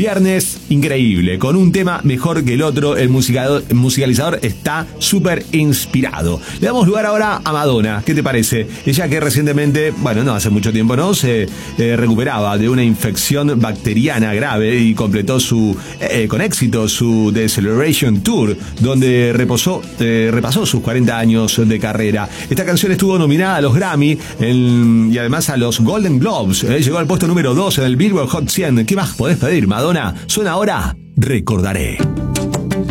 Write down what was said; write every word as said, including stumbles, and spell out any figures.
viernes increíble, con un tema mejor que el otro. El musicalizador está súper inspirado. Le damos lugar ahora a Madonna. ¿Qué te parece? Ella que recientemente, bueno, no hace mucho tiempo, ¿no? Se eh, recuperaba de una infección bacteriana grave y completó su, eh, con éxito su The Celebration Tour, donde reposó, eh, repasó sus cuarenta años de carrera. Esta canción estuvo nominada a los Grammy en, y además a los Golden Globes. Eh, llegó al puesto número dos en el Billboard Hot cien. ¿Qué más podés pedir, Madonna? Suena ahora Recordaré.